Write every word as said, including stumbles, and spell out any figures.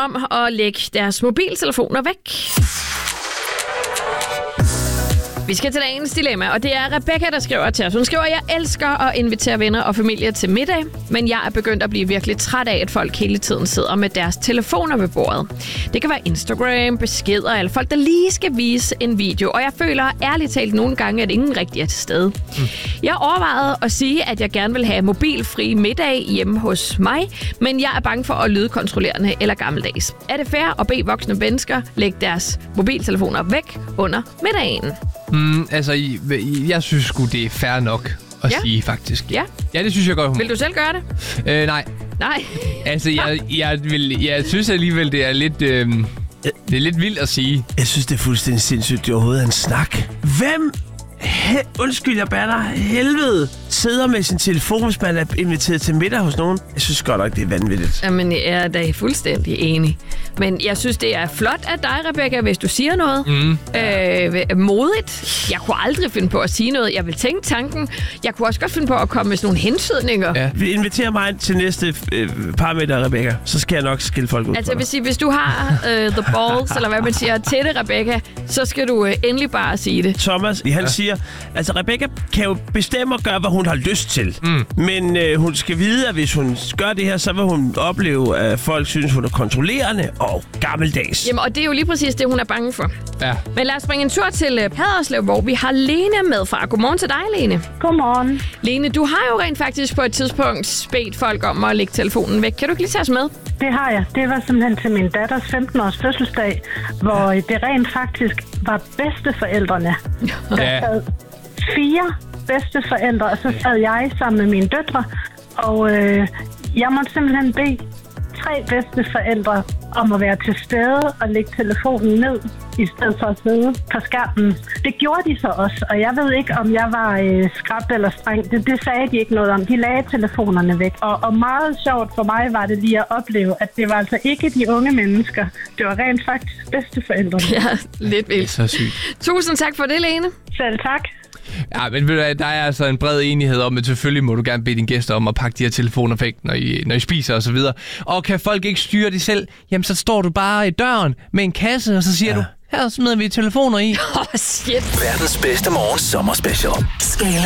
om at lægge deres mobiltelefoner væk. Vi skal til dagens dilemma, og det er Rebecca, der skriver til os. Hun skriver, jeg elsker at invitere venner og familie til middag, men jeg er begyndt at blive virkelig træt af, at folk hele tiden sidder med deres telefoner ved bordet. Det kan være Instagram, beskeder eller folk, der lige skal vise en video, og jeg føler ærligt talt nogle gange, at ingen rigtig er til stede. Mm. Jeg overvejede at sige, at jeg gerne vil have mobilfri middag hjemme hos mig, men jeg er bange for at lyde kontrollerende eller gammeldags. Er det fair at bede voksne mennesker lægge deres mobiltelefoner væk under middagen? Mm, altså, jeg synes sgu, det er fair nok at ja. sige, faktisk. Ja. Ja, det synes jeg godt. Vil du selv gøre det? Øh, nej. Nej. Altså, jeg, jeg, vil, jeg synes alligevel, det er lidt... Øh, det er lidt vildt at sige. Jeg synes, det er fuldstændig sindssygt, det er overhovedet en snak. Hvem? He- Undskyld, jeg batter. Helvede. Sidder med sin telefon, hvis man er inviteret til middag hos nogen. Jeg synes godt nok, det er vanvittigt. Jamen, jeg er da fuldstændig enig. Men jeg synes, det er flot af dig, Rebecca, hvis du siger noget. Mm. Øh, modigt. Jeg kunne aldrig finde på at sige noget. Jeg vil tænke tanken. Jeg kunne også godt finde på at komme med sådan nogle hensydninger. Ja. Vi inviterer mig til næste øh, par middag, Rebecca. Så skal jeg nok skille folk ud. Altså, jeg vil sige, hvis du har øh, the balls, eller hvad man siger, til det, Rebecca, så skal du øh, endelig bare sige det. Thomas, han ja. siger, altså Rebecca kan jo bestemme og gøre, hvad hun har lyst til. Mm. Men øh, hun skal vide, at hvis hun gør det her, så vil hun opleve, at folk synes, hun er kontrollerende og gammeldags. Jamen, og det er jo lige præcis det, hun er bange for. Ja. Men lad os springe en tur til uh, Haderslev, hvor vi har Lene med fra. Godmorgen til dig, Lene. Godmorgen. Lene, du har jo rent faktisk på et tidspunkt bedt folk om at lægge telefonen væk. Kan du ikke lige tage os med? Det har jeg. Det var simpelthen til min datters femten-års fødselsdag, hvor det rent faktisk var bedsteforældrene. Der Ja. sad fire bedsteforældre, og så sad jeg sammen med mine døtre, og øh, jeg måtte simpelthen bede tre bedsteforældre om at være til stede og lægge telefonen ned, i stedet for at sidde på skærmen. Det gjorde de så også, og jeg ved ikke, om jeg var øh, skrab eller streng. Det, det sagde de ikke noget om. De lagde telefonerne væk. Og, og meget sjovt for mig var det lige at opleve, at det var altså ikke de unge mennesker. Det var rent faktisk bedsteforældrene. Ja, lidt vildt. Det er så sygt. Tusind tak for det, Lene. Selv tak. Ja, men ved du hvad, der er altså en bred enighed om, at selvfølgelig må du gerne bede dine gæster om at pakke de her telefoner væk, når I, når I spiser og så videre. Og kan folk ikke styre det selv, jamen så står du bare i døren med en kasse, og så siger ja. du, her smider vi telefoner i. Åh, oh, shit. Verdens bedste morgen sommerspecial. Skala